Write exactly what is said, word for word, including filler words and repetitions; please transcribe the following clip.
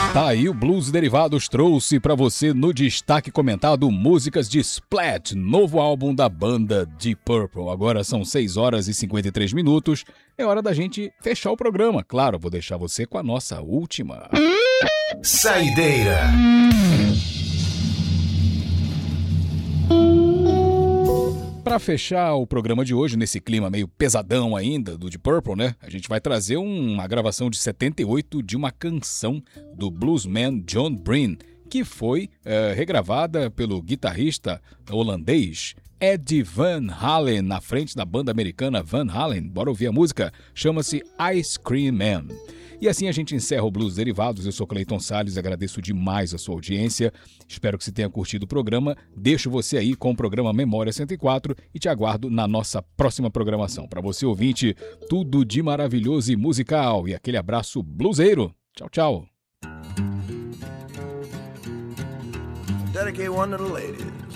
Tá aí, o Blues Derivados trouxe pra você no destaque comentado músicas de Splat, novo álbum da banda Deep Purple. Agora são seis horas e cinquenta e três minutos. É hora da gente fechar o programa. Claro, vou deixar você com a nossa última Saideira. Para fechar o programa de hoje, nesse clima meio pesadão ainda do Deep Purple, né? A gente vai trazer uma gravação de setenta e oito de uma canção do bluesman John Breen, que foi é, regravada pelo guitarrista holandês Eddie Van Halen, na frente da banda americana Van Halen. Bora ouvir a música, chama-se Ice Cream Man. E assim a gente encerra o Blues Derivados. Eu sou Cleiton Salles, agradeço demais a sua audiência. Espero que você tenha curtido o programa. Deixo você aí com o programa Memória cento e quatro e te aguardo na nossa próxima programação. Para você, ouvinte, tudo de maravilhoso e musical. E aquele abraço bluseiro. Tchau, tchau. Dedicate one to the ladies.